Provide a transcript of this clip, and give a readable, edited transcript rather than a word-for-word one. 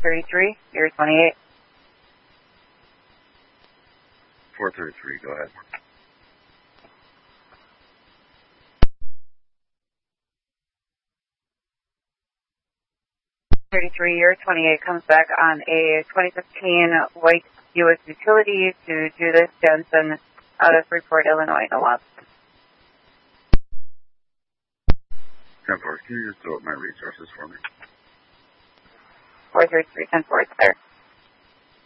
433, year 28. 433, go ahead. Year 28 comes back on a 2015 white U.S. utility to Judith Jensen out of Freeport, Illinois. No loss. 10-4, can you just throw up my resources for me? 433, 10-4, it's there.